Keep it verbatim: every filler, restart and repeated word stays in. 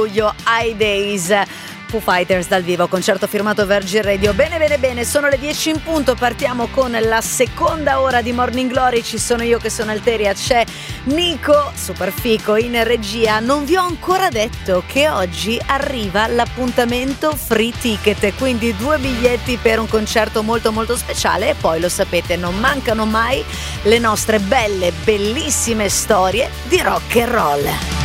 I Days, Foo Fighters dal vivo, concerto firmato Virgin Radio. Bene bene bene, sono le dieci in punto, partiamo con la seconda ora di Morning Glory. Ci sono io che sono Alteria, c'è Nico super fico in regia. Non vi ho ancora detto che oggi arriva l'appuntamento free ticket, quindi due biglietti per un concerto molto molto speciale, e poi lo sapete, non mancano mai le nostre belle bellissime storie di rock and roll.